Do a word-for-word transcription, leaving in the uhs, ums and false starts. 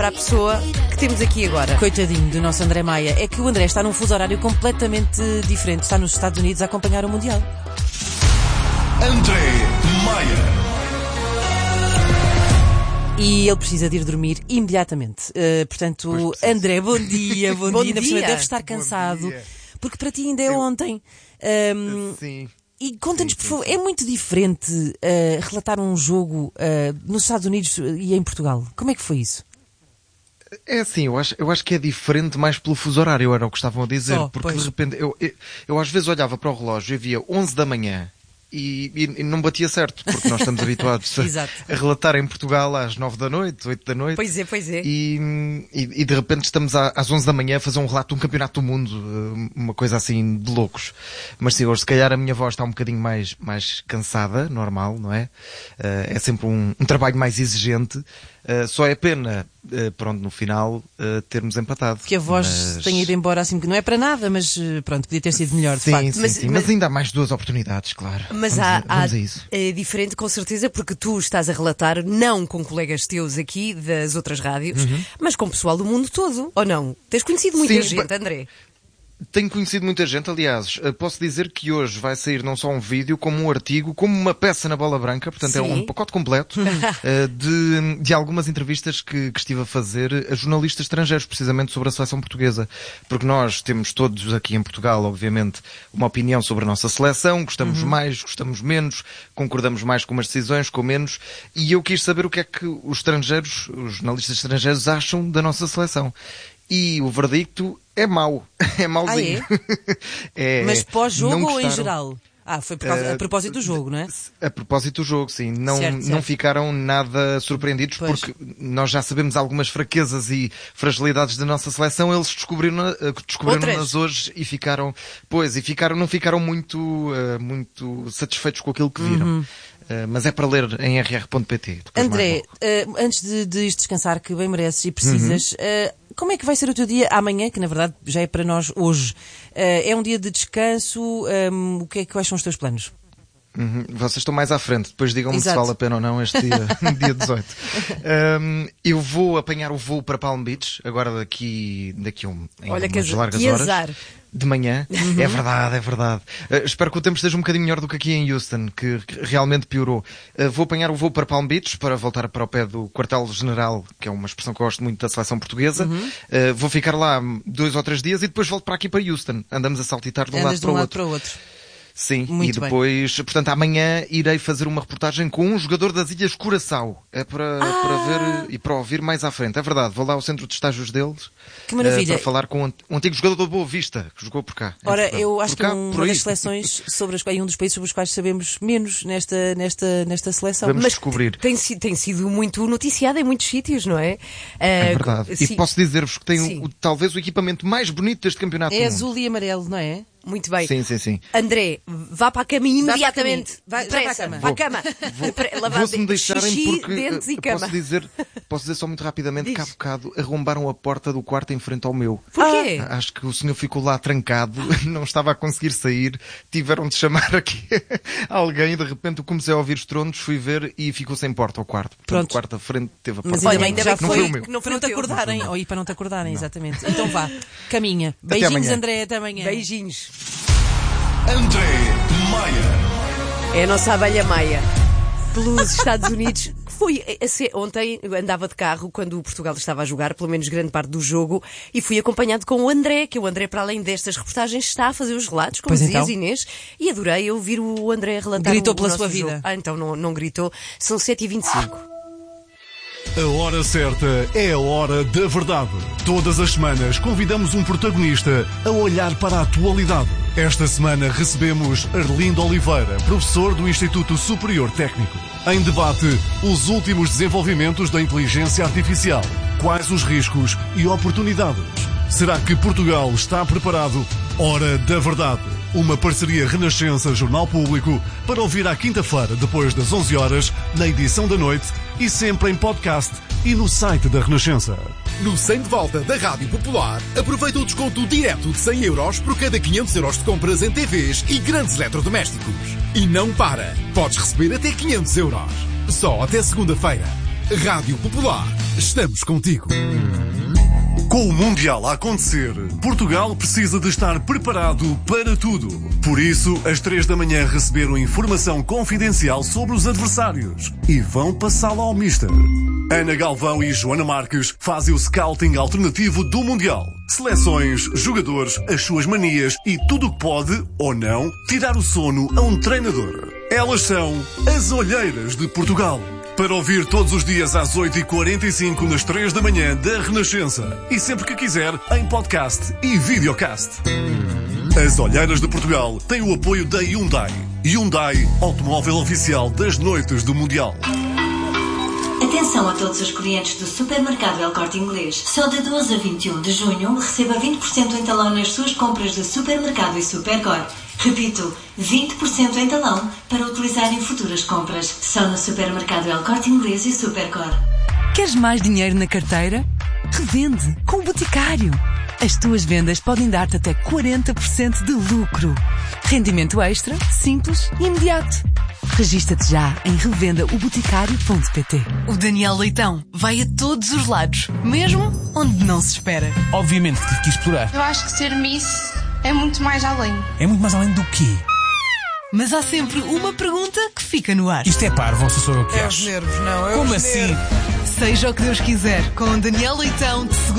para a pessoa que temos aqui agora. Coitadinho do nosso André Maia. É que o André está num fuso horário completamente diferente. Está nos Estados Unidos a acompanhar o Mundial. André Maia. E ele precisa de ir dormir imediatamente. Uh, portanto, André, bom dia, bom, bom dia. dia. Deve estar cansado, porque para ti ainda é ontem. Um, Sim. E conta-nos, por favor, é muito diferente uh, relatar um jogo uh, nos Estados Unidos e em Portugal. Como é que foi isso? É assim, eu acho, eu acho que é diferente mais pelo fuso horário, era o que estavam a dizer. Só, porque pois. de repente, eu, eu, eu às vezes olhava para o relógio e via onze da manhã. E, e, e não batia certo, porque nós estamos habituados a, a relatar em Portugal às nove da noite, oito da noite. Pois é, pois é. E, e, e de repente estamos às onze da manhã a fazer um relato de um campeonato do mundo, uma coisa assim de loucos. Mas sim, hoje se calhar a minha voz está um bocadinho mais, mais cansada, normal, não é? É sempre um, um trabalho mais exigente. Uh, só é pena, uh, pronto, no final, uh, termos empatado. Que a voz mas... tenha ido embora assim, que não é para nada, mas pronto, podia ter sido melhor, de sim, facto. sim, mas, sim, mas... mas ainda há mais duas oportunidades, claro. Mas vamos há, a, vamos há a isso. é diferente com certeza, porque tu estás a relatar não com colegas teus aqui das outras rádios, uhum. mas com o pessoal do mundo todo, ou não? Tens conhecido muita sim, gente, ba... André? Tenho conhecido muita gente, aliás, posso dizer que hoje vai sair não só um vídeo, como um artigo, como uma peça na Bola Branca, portanto Sim. é um pacote completo de, de algumas entrevistas que, que estive a fazer a jornalistas estrangeiros, precisamente sobre a seleção portuguesa. Porque nós temos todos aqui em Portugal, obviamente, uma opinião sobre a nossa seleção, gostamos uhum. mais, gostamos menos, concordamos mais com umas decisões, com menos, e eu quis saber o que é que os estrangeiros, os jornalistas estrangeiros acham da nossa seleção. E o verdicto é mau. É mauzinho. Ah, é? é, Mas pós-jogo ou em gostaram. geral? Ah, foi por causa, a propósito do jogo, não é? A propósito do jogo, sim. Não, certo, não certo. ficaram nada surpreendidos, pois. Porque nós já sabemos algumas fraquezas e fragilidades da nossa seleção. Eles descobriram-nas descobriram hoje e ficaram, pois, e ficaram, não ficaram muito, uh, muito satisfeitos com aquilo que viram. Uhum. Uh, mas é para ler em r r ponto p t. André, uh, antes de, de ires descansar, que bem mereces e precisas, uhum. uh, como é que vai ser o teu dia amanhã, que na verdade já é para nós hoje? Uh, é um dia de descanso? Um, o que é, quais são os teus planos? Uhum. Vocês estão mais à frente, depois digam-me Exato. se vale a pena ou não este dia, dia dezoito. Um, eu vou apanhar o voo para Palm Beach, agora daqui, daqui um, em Olha, umas que, largas que horas. azar. De manhã. Uhum. É verdade, é verdade. Uh, espero que o tempo esteja um bocadinho melhor do que aqui em Houston, que realmente piorou. Uh, vou apanhar o voo para Palm Beach, para voltar para o pé do quartel-general, que é uma expressão que eu gosto muito da seleção portuguesa. Uhum. Uh, vou ficar lá dois ou três dias e depois volto para aqui para Houston. Andamos a saltitar de um Andas lado de para um o lado outro. para o outro. Sim, muito e depois, bem. Portanto, amanhã irei fazer uma reportagem com um jogador das Ilhas Curaçao. É para, ah. para ver e para ouvir mais à frente. É verdade, vou lá ao centro de estágios deles. Que maravilha. Uh, para falar com um antigo jogador do Boa Vista, que jogou por cá. Ora, eu acho por cá, que é uma das seleções sobre as, é um dos países sobre os quais sabemos menos nesta, nesta, nesta seleção. Vamos Mas descobrir. Tem, tem sido muito noticiada em muitos sítios, não é? Uh, é verdade. Sim. E posso dizer-vos que tem o, talvez o equipamento mais bonito deste campeonato é do azul mundo. e amarelo, não é? Muito bem. Sim, sim, sim. André, vá para a cama imediatamente. Vai para a cama. Vá para a cama. Vou-se me deixarem xixi, porque dentes e cama. posso dizer, posso dizer só muito rapidamente Diz. que há bocado arrombaram a porta do quarto em frente ao meu. Porquê? Ah, acho que o senhor ficou lá trancado, não estava a conseguir sair, tiveram de chamar aqui alguém e de repente eu comecei a ouvir estrondos, fui ver e ficou sem porta ao quarto. Portanto, Pronto. o quarto à frente teve a porta. Mas ainda bem que já não foi, foi o meu. que não foi para não te acordarem, ou ir para não te acordarem, não. exatamente. Então vá, caminha. Beijinhos, amanhã. André, até amanhã. Beijinhos. André Maia. É a nossa abelha Maia. Pelos Estados Unidos, que foi a ser, ontem eu andava de carro quando o Portugal estava a jogar, pelo menos grande parte do jogo, e fui acompanhado com o André, que o André, para além destas reportagens, está a fazer os relatos, como pois dizias, então. Inês, e adorei ouvir o André relatar. Gritou o, pela o sua jogo. vida. Ah, então não, não gritou. São sete e vinte e cinco. A hora certa é a hora da verdade. Todas as semanas convidamos um protagonista a olhar para a atualidade. Esta semana recebemos Arlindo Oliveira, professor do Instituto Superior Técnico. Em debate, os últimos desenvolvimentos da inteligência artificial. Quais os riscos e oportunidades? Será que Portugal está preparado? Hora da verdade. Uma parceria Renascença Jornal Público para ouvir à quinta-feira, depois das onze horas, na edição da noite e sempre em podcast e no site da Renascença. No cem de volta da Rádio Popular, aproveita o desconto direto de cem euros por cada quinhentos euros de compras em T Vs e grandes eletrodomésticos. E não para! Podes receber até quinhentos euros. Só até segunda-feira. Rádio Popular. Estamos contigo. Com o Mundial a acontecer, Portugal precisa de estar preparado para tudo. Por isso, às três da manhã receberam informação confidencial sobre os adversários e vão passá-la ao Mister. Ana Galvão e Joana Marques fazem o scouting alternativo do Mundial. Seleções, jogadores, as suas manias e tudo o que pode, ou não, tirar o sono a um treinador. Elas são as Olheiras de Portugal. Para ouvir todos os dias às oito e quarenta e cinco nas três da manhã da Renascença. E sempre que quiser, em podcast e videocast. As Olheiras de Portugal têm o apoio da Hyundai. Hyundai, automóvel oficial das noites do Mundial. Atenção a todos os clientes do Supermercado El Corte Inglês. Só de doze a vinte e um de junho receba vinte por cento em talão nas suas compras de supermercado e Supercor. Repito, vinte por cento em talão para utilizar em futuras compras. Só no Supermercado El Corte Inglês e Supercor. Queres mais dinheiro na carteira? Revende com o Boticário. As tuas vendas podem dar-te até quarenta por cento de lucro. Rendimento extra, simples e imediato. Regista-te já em revenda o boticário ponto pt. O Daniel Leitão vai a todos os lados, mesmo onde não se espera. Obviamente que tive que explorar. Eu acho que ser Miss é muito mais além. É muito mais além do quê? Mas há sempre uma pergunta que fica no ar. Isto é parvo ou se sou eu que É acho? os nervos, não. É Como os assim? nervos. Seja o que Deus quiser, com Daniel Leitão de segunda